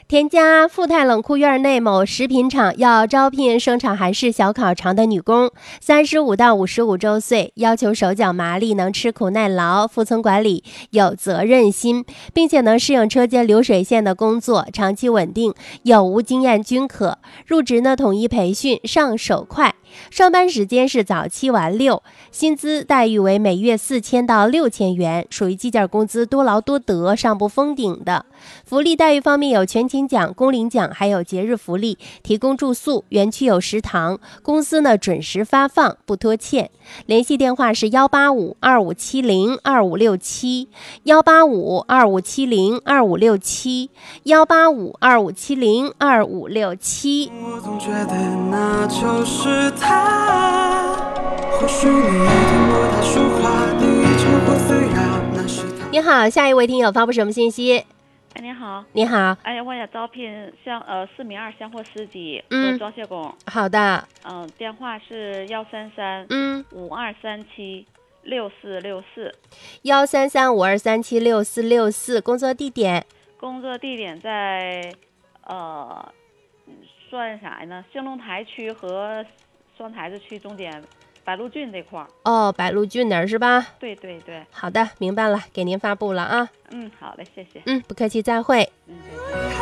田家富泰冷库院内某食品厂要招聘生产韩式小烤肠的女工，35到55周岁，要求手脚麻利，能吃苦耐劳，服从管理，有责任心，并且能适应车间流水线的工作，长期稳定，有无经验均可。入职呢统一培训，上手快。上班时间是早7晚6，薪资待遇为每月4000到6000元，属于计件工资，多劳多得，上不封顶的。福利待遇方面有全勤奖、工龄奖，还有节日福利，提供住宿，园区有食堂，公司呢准时发放，不拖欠。联系电话是185-2570-2567，185-2570-2567。 我总觉得那就是他，或许你也听过他说话，你一直或虽然那是他。 你好，下一位听友发布什么信息？ 哎，你好。 你好。 哎，我想招聘4米2箱货司机和装卸工。 好的。 电话是133-5237-6464。133-5237-6464。工作地点？工作地点在算啥呢？兴隆台区和双台子区中间，白鹿郡这块儿。 哦，白鹿郡那儿是吧？ 对对对。 好的，明白了，给您发布了啊。 好嘞，谢谢。 不客气，再会。 再见。